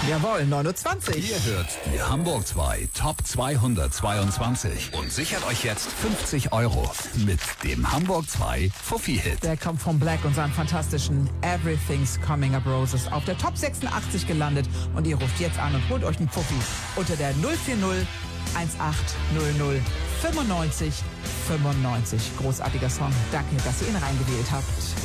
Jawohl, 9:20 Uhr. Ihr hört die Hamburg 2 Top 222 und sichert euch jetzt 50 € mit dem Hamburg 2 Fuffi-Hit. Der kommt von Black und seinem fantastischen Everything's Coming Up Roses auf der Top 86 gelandet. Und ihr ruft jetzt an und holt euch einen Fuffi unter der 040 1800 95 95. Großartiger Song. Danke, dass ihr ihn reingewählt habt.